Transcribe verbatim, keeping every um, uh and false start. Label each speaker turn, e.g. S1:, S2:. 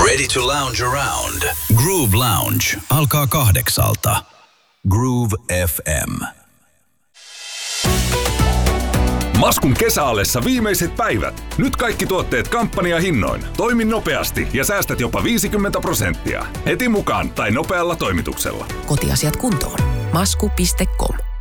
S1: Ready to lounge around. Groove Lounge alkaa kahdeksalta. Groove F M.
S2: Maskun kesäallessa viimeiset päivät. Nyt kaikki tuotteet kampanjahinnoin. Toimi nopeasti ja säästät jopa viisikymmentä prosenttia. Heti mukaan tai nopealla toimituksella.
S3: Kotiasiat kuntoon. masku piste com